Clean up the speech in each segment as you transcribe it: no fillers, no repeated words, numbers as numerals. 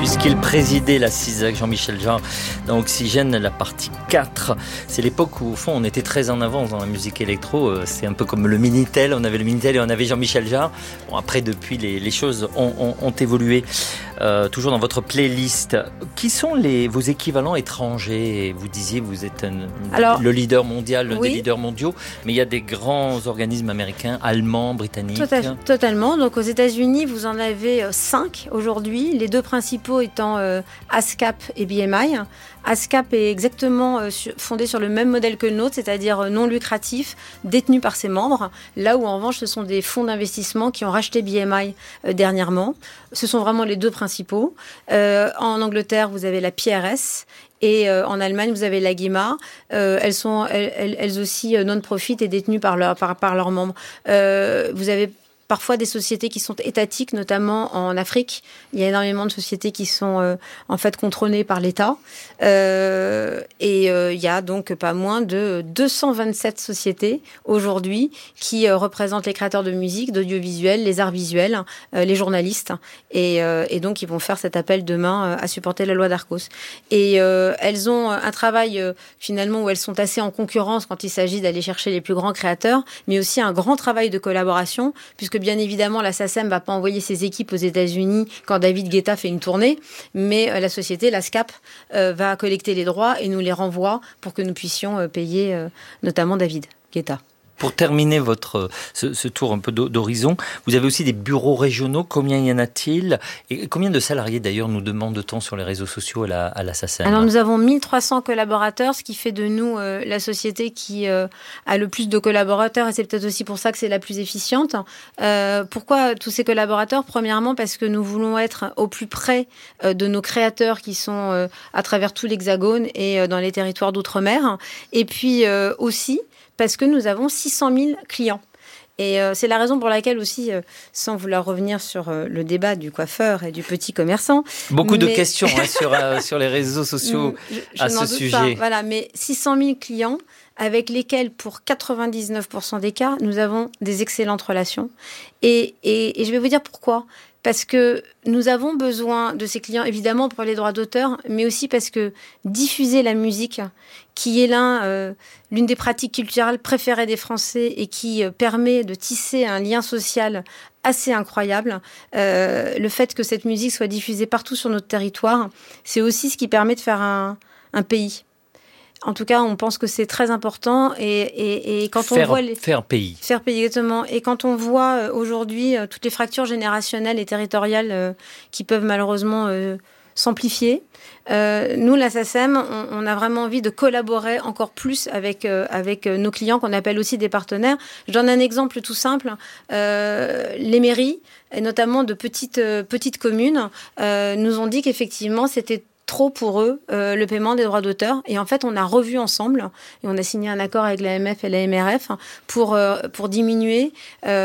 puisqu'il présidait la CISAC, Jean-Michel Jarre, dans Oxygène, la partie 4. C'est l'époque où, au fond, on était très en avance dans la musique électro. C'est un peu comme le Minitel. On avait le Minitel et on avait Jean-Michel Jarre. Bon, après, depuis, les choses ont évolué. Toujours dans votre playlist, qui sont vos équivalents étrangers? Vous disiez, vous êtes le leader mondial, l'un des leaders mondiaux, mais il y a des grands organismes américains, allemands, britanniques. Totalement. Donc aux États-Unis, vous en avez 5 aujourd'hui, les deux principaux étant ASCAP et BMI. ASCAP est exactement fondé sur le même modèle que le nôtre, c'est-à-dire non lucratif, détenu par ses membres, là où en revanche ce sont des fonds d'investissement qui ont racheté BMI dernièrement. Ce sont vraiment les deux principaux. En Angleterre, vous avez la PRS. Et en Allemagne, vous avez la GEMA. Elles sont elles aussi non-profit et détenues par leurs membres. Vous avez parfois des sociétés qui sont étatiques, notamment en Afrique. Il y a énormément de sociétés qui sont en fait contrôlées par l'État. Il y a donc pas moins de 227 sociétés aujourd'hui qui représentent les créateurs de musique, d'audiovisuel, les arts visuels, les journalistes. Et donc, ils vont faire cet appel demain à supporter la loi d'Arcos. Et elles ont un travail finalement où elles sont assez en concurrence quand il s'agit d'aller chercher les plus grands créateurs, mais aussi un grand travail de collaboration, puisque bien évidemment, la SACEM ne va pas envoyer ses équipes aux États-Unis quand David Guetta fait une tournée, mais la société, la SCAP, va collecter les droits et nous les renvoie pour que nous puissions payer notamment David Guetta. Pour terminer ce tour un peu d'horizon, vous avez aussi des bureaux régionaux. Combien y en a-t-il? Et combien de salariés, d'ailleurs, nous demande-t-on sur les réseaux sociaux à la SACEM? Alors, nous avons 1300 collaborateurs, ce qui fait de nous la société qui a le plus de collaborateurs. Et c'est peut-être aussi pour ça que c'est la plus efficiente. Pourquoi tous ces collaborateurs? Premièrement, parce que nous voulons être au plus près de nos créateurs qui sont à travers tout l'Hexagone et dans les territoires d'outre-mer. Et puis aussi parce que nous avons 600 000 clients. Et c'est la raison pour laquelle aussi, sans vouloir revenir sur le débat du coiffeur et du petit commerçant... Beaucoup de questions sur les réseaux sociaux à ce sujet. Voilà, mais 600 000 clients avec lesquels, pour 99% des cas, nous avons des excellentes relations. Et je vais vous dire pourquoi. Parce que nous avons besoin de ces clients, évidemment, pour les droits d'auteur, mais aussi parce que diffuser la musique, qui est l'une des pratiques culturelles préférées des Français et qui permet de tisser un lien social assez incroyable, le fait que cette musique soit diffusée partout sur notre territoire, c'est aussi ce qui permet de faire un pays. En tout cas, on pense que c'est très important et quand on voit faire pays exactement. Et quand on voit aujourd'hui toutes les fractures générationnelles et territoriales qui peuvent malheureusement s'amplifier, nous, la SACEM, on a vraiment envie de collaborer encore plus avec nos clients qu'on appelle aussi des partenaires. Je donne un exemple tout simple. Les mairies, et notamment de petites communes, nous ont dit qu'effectivement, c'était trop pour eux le paiement des droits d'auteur. Et en fait, on a revu ensemble et on a signé un accord avec l'AMF et la MRF pour diminuer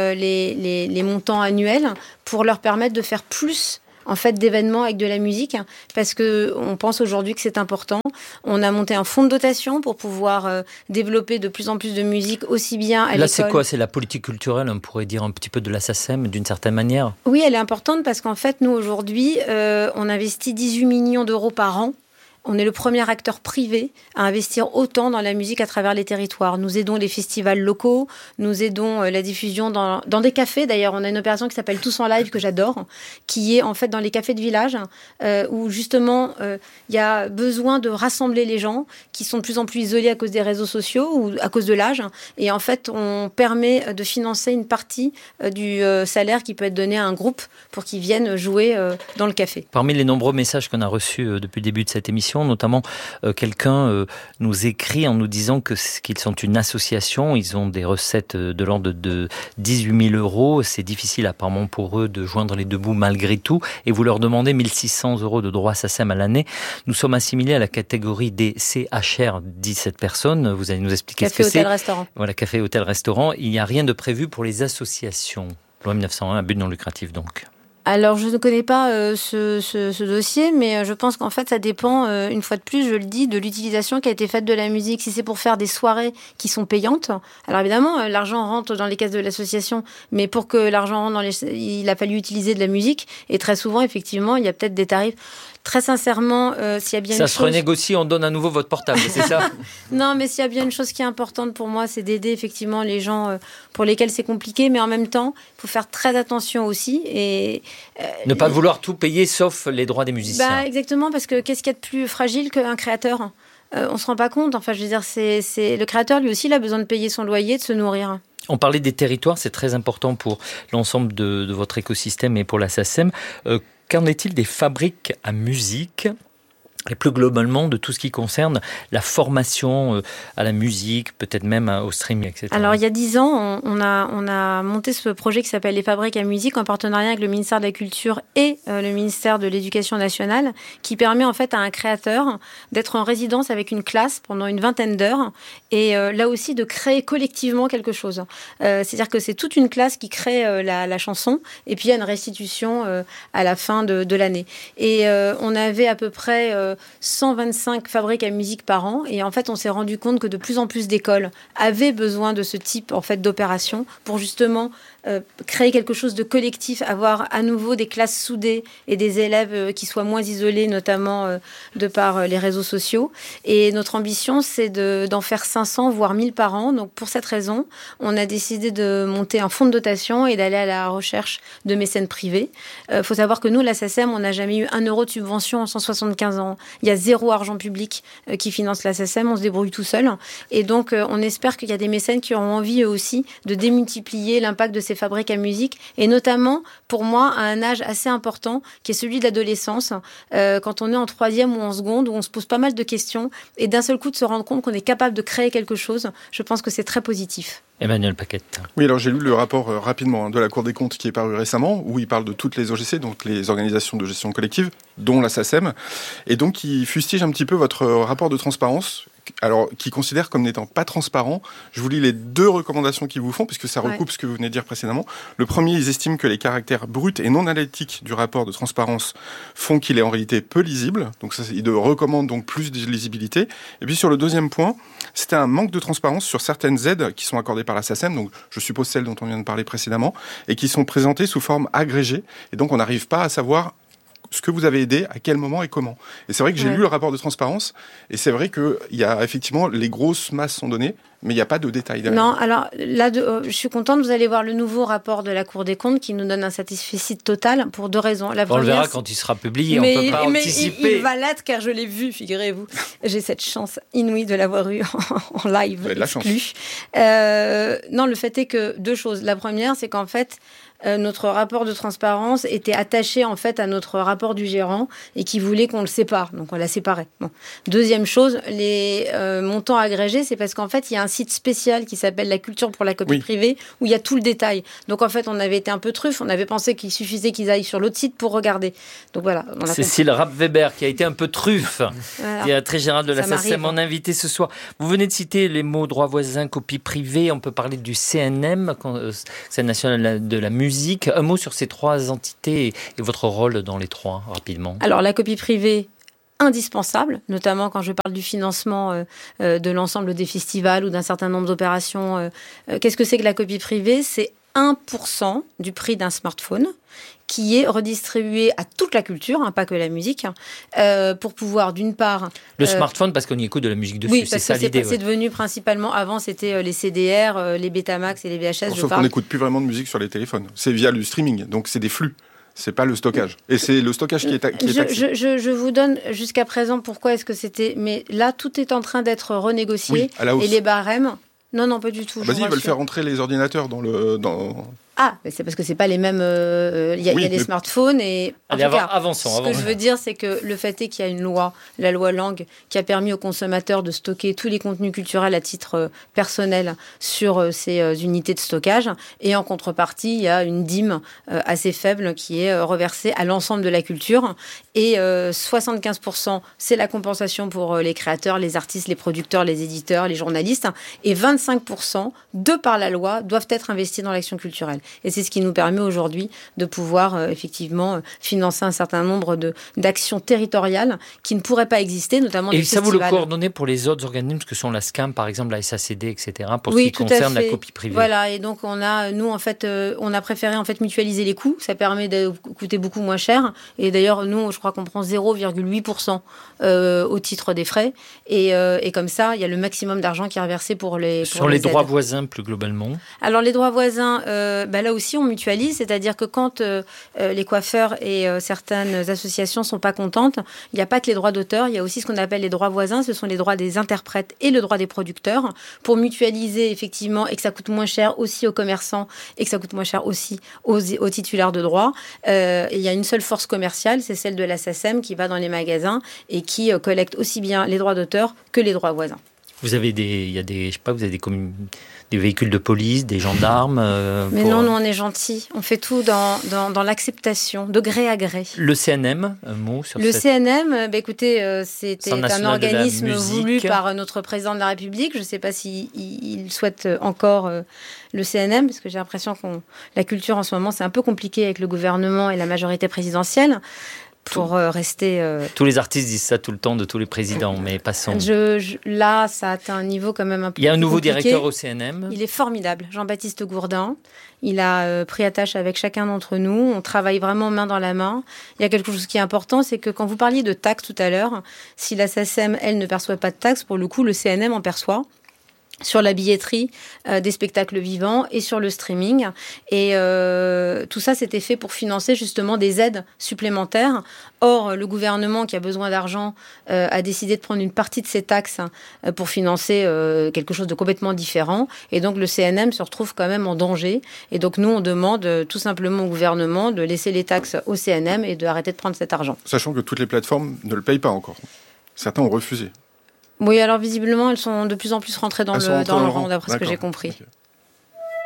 les montants annuels pour leur permettre de faire plus en fait d'événements avec de la musique, parce que on pense aujourd'hui que c'est important. On a monté un fonds de dotation pour pouvoir développer de plus en plus de musique, aussi bien à l'école. Là, c'est quoi? C'est la politique culturelle, on pourrait dire un petit peu de la SACEM, d'une certaine manière? Oui, elle est importante parce qu'en fait, nous, aujourd'hui, on investit 18 millions d'euros par an. On est le premier acteur privé à investir autant dans la musique à travers les territoires. Nous aidons les festivals locaux, nous aidons la diffusion dans des cafés. D'ailleurs, on a une opération qui s'appelle Tous en live, que j'adore, qui est en fait dans les cafés de village, où justement, il y a besoin de rassembler les gens qui sont de plus en plus isolés à cause des réseaux sociaux ou à cause de l'âge. Et en fait, on permet de financer une partie du salaire qui peut être donné à un groupe pour qu'ils viennent jouer dans le café. Parmi les nombreux messages qu'on a reçus depuis le début de cette émission, notamment quelqu'un nous écrit en nous disant qu'ils sont une association, ils ont des recettes de l'ordre de 18 000 euros, c'est difficile apparemment pour eux de joindre les deux bouts malgré tout, et vous leur demandez 1 600 euros de droits SACEM à l'année. Nous sommes assimilés à la catégorie des CHR, dit cette personne, vous allez nous expliquer café, ce que c'est. Hôtel, restaurant. Voilà, café, hôtel, restaurant. Il n'y a rien de prévu pour les associations. Loi 1901, à but non lucratif donc. Alors, je ne connais pas ce dossier, mais je pense qu'en fait, ça dépend, une fois de plus, je le dis, de l'utilisation qui a été faite de la musique. Si c'est pour faire des soirées qui sont payantes, alors évidemment, l'argent rentre dans les caisses de l'association, mais pour que l'argent rentre il a fallu utiliser de la musique, et très souvent, effectivement, il y a peut-être des tarifs. Très sincèrement, s'il y a bien ça se renégocie, on donne à nouveau votre portable, c'est ça? Non, mais s'il y a bien une chose qui est importante pour moi, c'est d'aider effectivement les gens pour lesquels c'est compliqué, mais en même temps, il faut faire très attention aussi. Et ne pas vouloir tout payer sauf les droits des musiciens. Exactement, parce que qu'est-ce qu'il y a de plus fragile qu'un créateur? On ne se rend pas compte. Enfin, je veux dire, c'est le créateur, lui aussi, il a besoin de payer son loyer, de se nourrir. On parlait des territoires, c'est très important pour l'ensemble de votre écosystème et pour la SACEM. Qu'en est-il des fabriques à musique et plus globalement de tout ce qui concerne la formation à la musique, peut-être même au streaming, etc. Alors, il y a 10 ans, on a monté ce projet qui s'appelle les Fabriques à musique en partenariat avec le ministère de la Culture et le ministère de l'Éducation nationale, qui permet en fait à un créateur d'être en résidence avec une classe pendant une 20aine d'heures et là aussi de créer collectivement quelque chose. C'est-à-dire que c'est toute une classe qui crée la chanson et puis il y a une restitution à la fin de l'année. Et on avait à peu près 125 fabriques à musique par an et en fait on s'est rendu compte que de plus en plus d'écoles avaient besoin de ce type en fait d'opération pour justement créer quelque chose de collectif, avoir à nouveau des classes soudées et des élèves qui soient moins isolés, notamment de par les réseaux sociaux. Et notre ambition, c'est d'en faire 500, voire 1000 par an. Donc pour cette raison, on a décidé de monter un fonds de dotation et d'aller à la recherche de mécènes privés. Faut savoir que nous, la SACEM, on n'a jamais eu 1 euro de subvention en 175 ans. Il y a 0 argent public qui finance la SACEM, on se débrouille tout seul. Et donc, on espère qu'il y a des mécènes qui auront envie, eux aussi, de démultiplier l'impact de ces fabriques à musique, et notamment, pour moi, à un âge assez important, qui est celui de l'adolescence, quand on est en 3e ou en seconde, où on se pose pas mal de questions, et d'un seul coup de se rendre compte qu'on est capable de créer quelque chose, je pense que c'est très positif. Emmanuel Paquette. Oui, alors j'ai lu le rapport rapidement de la Cour des comptes qui est paru récemment, où il parle de toutes les OGC, donc les organisations de gestion collective, dont la SACEM, et donc il fustige un petit peu votre rapport de transparence, alors qui considère comme n'étant pas transparent. Je vous lis les 2 recommandations qu'ils vous font, puisque ça recoupe ce que vous venez de dire précédemment. Le premier, ils estiment que les caractères bruts et non analytiques du rapport de transparence font qu'il est en réalité peu lisible, donc ça, ils recommandent donc plus de lisibilité. Et puis sur le deuxième point, c'était un manque de transparence sur certaines aides qui sont accordées par la SACEM, donc je suppose celles dont on vient de parler précédemment, et qui sont présentées sous forme agrégée, et donc on n'arrive pas à savoir ce que vous avez aidé, à quel moment et comment. Et c'est vrai que j'ai lu le rapport de transparence, et c'est vrai qu'il y a effectivement, les grosses masses sont données, mais il n'y a pas de détails derrière. Non, alors là, je suis contente, vous allez voir le nouveau rapport de la Cour des comptes qui nous donne un satisfecit total pour 2 raisons. On le verra quand il sera publié, on ne peut pas anticiper. Il va l'être car je l'ai vu, figurez-vous. J'ai cette chance inouïe de l'avoir eu en live exclu. Non, le fait est que 2 choses. La première, c'est qu'en fait, notre rapport de transparence était attaché en fait à notre rapport du gérant et qui voulait qu'on le sépare, donc on l'a séparé. Bon. Deuxième chose, les montants agrégés, c'est parce qu'en fait il y a un site spécial qui s'appelle La Culture pour la copie privée où il y a tout le détail. Donc en fait on avait été un peu truffe, on avait pensé qu'il suffisait qu'ils aillent sur l'autre site pour regarder. Donc voilà. Cécile Rapp-Weber qui a été un peu truffe, directrice générale de la SACEM, mon invité ce soir. Vous venez de citer les mots droit voisin, copie privée, on peut parler du CNM, Conseil national de la musique. Un mot sur ces 3 entités et votre rôle dans les 3, rapidement. Alors, la copie privée, indispensable, notamment quand je parle du financement de l'ensemble des festivals ou d'un certain nombre d'opérations. Qu'est-ce que c'est que la copie privée ? C'est 1% du prix d'un smartphone qui est redistribué à toute la culture, pas que la musique, pour pouvoir d'une part... Le smartphone, parce qu'on y écoute de la musique dessus, c'est ça l'idée. C'est devenu principalement, avant c'était les CDR, les Betamax et les VHS. Sauf qu'on n'écoute plus vraiment de musique sur les téléphones, c'est via le streaming, donc c'est des flux. C'est pas le stockage. Et c'est le stockage qui est taxé. Je vous donne jusqu'à présent pourquoi est-ce que c'était... Mais là, tout est en train d'être renégocié. Et les barèmes... Non, pas du tout. Vas-y, ils veulent faire rentrer les ordinateurs Ah, mais c'est parce que c'est pas les mêmes. Il y a les smartphones et. Allez, avançons. Ce que je veux dire, c'est que le fait est qu'il y a une loi, la loi Lang, qui a permis aux consommateurs de stocker tous les contenus culturels à titre personnel sur ces unités de stockage. Et en contrepartie, il y a une dîme assez faible qui est reversée à l'ensemble de la culture. Et 75%, c'est la compensation pour les créateurs, les artistes, les producteurs, les éditeurs, les journalistes. Et 25%, de par la loi, doivent être investis dans l'action culturelle. Et c'est ce qui nous permet aujourd'hui de pouvoir effectivement financer un certain nombre d'actions territoriales qui ne pourraient pas exister, notamment des festivals. Et ça, vous le coordonnez pour les autres organismes que sont la SCAM, par exemple, la SACD, etc., pour ce qui concerne la copie privée. Voilà, et donc on a préféré en fait mutualiser les coûts. Ça permet de coûter beaucoup moins cher. Et d'ailleurs, nous, je crois qu'on prend 0,8% au titre des frais. Et comme ça, il y a le maximum d'argent qui est reversé pour les Sur les droits voisins, plus globalement. Alors, les droits voisins, là aussi, on mutualise. C'est-à-dire que quand les coiffeurs et certaines associations sont pas contentes, il n'y a pas que les droits d'auteur. Il y a aussi ce qu'on appelle les droits voisins. Ce sont les droits des interprètes et le droit des producteurs. Pour mutualiser, effectivement, et que ça coûte moins cher aussi aux commerçants et que ça coûte moins cher aussi aux titulaires de droits. Il y a une seule force commerciale, c'est celle de la SACEM qui va dans les magasins et qui collecte aussi bien les droits d'auteur que les droits voisins. Vous avez des véhicules de police, des gendarmes. Mais non, nous on est gentils. On fait tout dans l'acceptation, de gré à gré. Le CNM, un mot sur le CNM, écoutez, c'était un organisme voulu par notre président de la République. Je ne sais pas s'il souhaite encore le CNM, parce que j'ai l'impression que la culture en ce moment c'est un peu compliqué avec le gouvernement et la majorité présidentielle. Pour rester... Tous les artistes disent ça tout le temps de tous les présidents, mais passons. Là, ça atteint un niveau quand même un peu. Il y a un nouveau compliqué. Directeur au CNM. Il est formidable, Jean-Baptiste Gourdin. Il a pris attache avec chacun d'entre nous. On travaille vraiment main dans la main. Il y a quelque chose qui est important, c'est que quand vous parliez de taxes tout à l'heure, si la SACEM, elle, ne perçoit pas de taxes, pour le coup, le CNM en perçoit. Sur la billetterie des spectacles vivants et sur le streaming. Et tout ça, c'était fait pour financer justement des aides supplémentaires. Or, le gouvernement qui a besoin d'argent a décidé de prendre une partie de ces taxes pour financer quelque chose de complètement différent. Et donc, le CNM se retrouve quand même en danger. Et donc, nous, on demande tout simplement au gouvernement de laisser les taxes au CNM et d'arrêter de prendre cet argent. Sachant que toutes les plateformes ne le payent pas encore. Certains ont refusé. Oui, alors visiblement, elles sont de plus en plus rentrées dans le rang, d'après ce que j'ai compris. Okay.